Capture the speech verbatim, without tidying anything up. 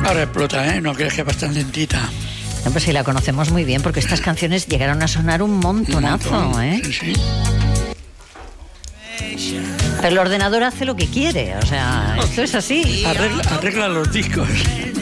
Ahora explota, ¿eh? No crees que es bastante lentita. No, pues sí, la conocemos muy bien, porque estas canciones llegaron a sonar un montonazo, un montón, ¿eh? Sí, sí. Pero el ordenador hace lo que quiere, o sea, esto es así. Arregla, arregla los discos.